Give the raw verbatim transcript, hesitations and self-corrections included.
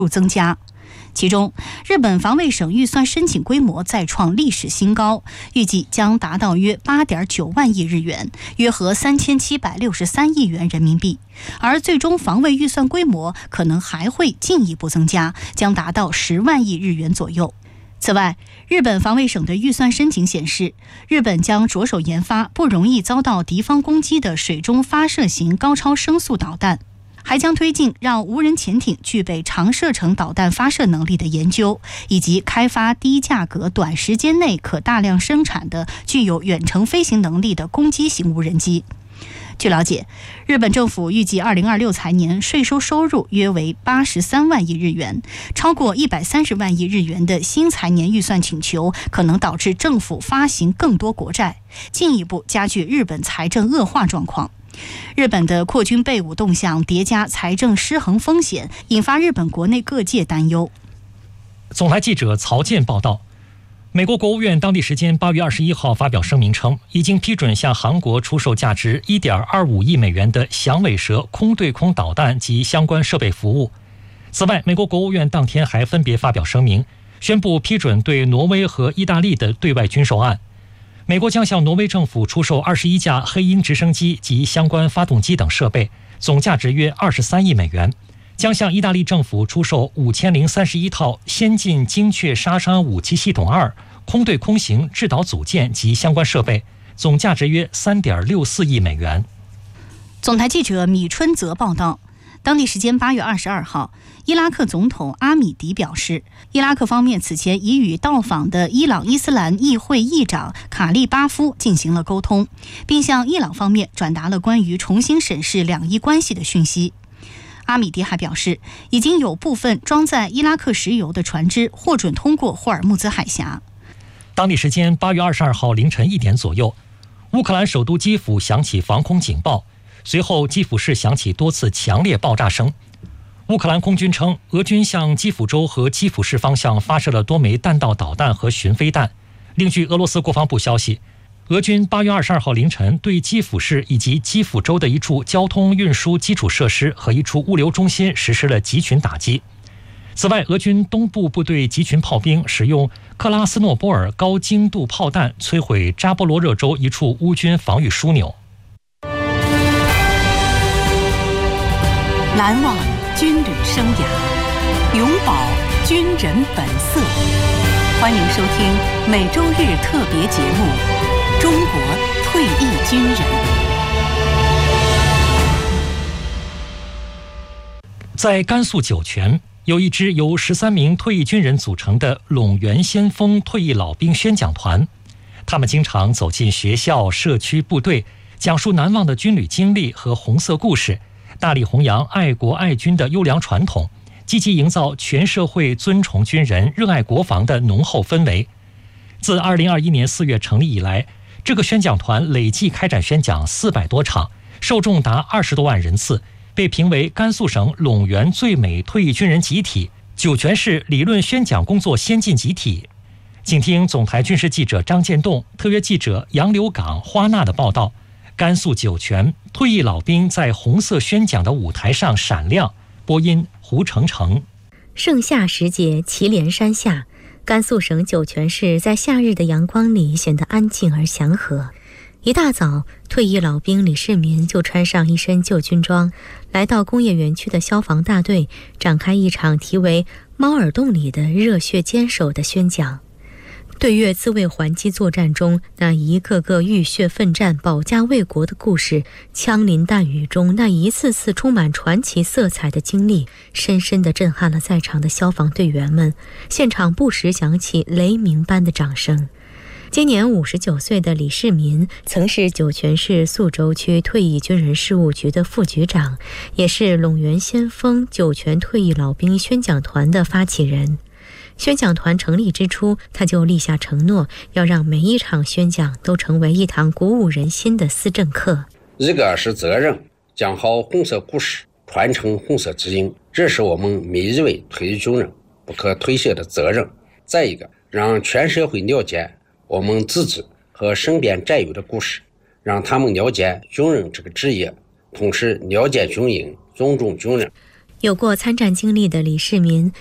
入增加。其中，日本防卫省预算申请规模再创历史新高，预计将达到约 八点九万亿日元，约合三千七百六十三亿元人民币。而最终防卫预算规模可能还会进一步增加，将达到十万亿日元左右。此外，日本防卫省的预算申请显示，日本将着手研发不容易遭到敌方攻击的水中发射型高超声速导弹，还将推进让无人潜艇具备长射程导弹发射能力的研究，以及开发低价格、短时间内可大量生产的具有远程飞行能力的攻击型无人机。据了解，日本政府预计二零二六财年税收收入约为八十三万亿日元，超过一百三十万亿日元的新财年预算请求，可能导致政府发行更多国债，进一步加剧日本财政恶化状况。日本的扩军备武动向叠加财政失衡风险，引发日本国内各界担忧。 总台记者曹健报道，美国国务院当地时间八月二十一号发表声明称，已经批准向韩国出售价值 一点二五亿美元的响尾蛇空对空导弹及相关设备服务。此外，美国国务院当天还分别发表声明，宣布批准对挪威和意大利的对外军售案。美国将向挪威政府出售二十一架黑鹰直升机及相关发动机等设备，总价值约二十三亿美元；将向意大利政府出售五千零三十一套先进精确杀伤武器系统二空对空型制导组件及相关设备，总价值约三点六四亿美元。 总台记者米春泽报道，当地时间八月二十二号，伊拉克总统阿米迪表示，伊拉克方面此前已与到访的伊朗伊斯兰议会议长卡利巴夫进行了沟通，并向伊朗方面转达了关于重新审视两伊关系的讯息。阿米迪还表示，已经有部分装载伊拉克石油的船只获准通过霍尔木兹海峡。 当地时间八月二十二号凌晨一点左右，乌克兰首都基辅响起防空警报，随后基辅市响起多次强烈爆炸声。乌克兰空军称，俄军向基辅州和基辅市方向发射了多枚弹道导弹和巡飞弹。另据俄罗斯国防部消息，俄军八月二十二号凌晨对基辅市以及基辅州的一处交通运输基础设施和一处物流中心实施了集群打击。此外，俄军东部部队集群炮兵使用克拉斯诺波尔高精度炮弹摧毁扎波罗热州一处乌军防御枢纽。 难忘军旅生涯，永葆军人本色。欢迎收听每周日特别节目《中国退役军人》。 在甘肃酒泉，有一支由十三名退役军人组成的陇源先锋退役老兵宣讲团，他们经常走进学校、社区、部队，讲述难忘的军旅经历和红色故事，大力弘扬爱国爱军的优良传统，积极营造全社会尊崇军人、热爱国防的浓厚氛围。自二零二一年四月成立以来，这个宣讲团累计开展宣讲四百多场，受众达二十多万人次，被评为甘肃省陇源最美退役军人集体、酒泉市理论宣讲工作先进集体。请听总台军事记者张建栋、特约记者杨柳港、花娜的报道。甘肃酒泉退役老兵在红色宣讲的舞台上闪亮。播音胡成成。 盛夏时节，祁连山下，甘肃省酒泉市在夏日的阳光里显得安静而祥和。一大早，退役老兵李世民就穿上一身旧军装，来到工业园区的消防大队，展开一场题为《猫耳洞里的热血坚守》的宣讲。对越自卫还击作战中那一个个浴血奋战、保家卫国的故事，枪林弹雨中那一次次充满传奇色彩的经历，深深地震撼了在场的消防队员们。现场不时响起雷鸣般的掌声。今年五十九岁的李世民曾是酒泉市宿州区退役军人事务局的副局长，也是陇源先锋酒泉退役老兵宣讲团的发起人。宣讲团成立之初，他就立下承诺，要让每一场宣讲都成为一堂鼓舞人心的思政课。 一个是责任，讲好红色故事，传承红色基因，这是我们每一位退役军人不可推卸的责任。再一个，让全社会了解我们自己和身边战友的故事，让他们了解军人这个职业，同时了解军营，尊重军人。 有过参战经历的李世民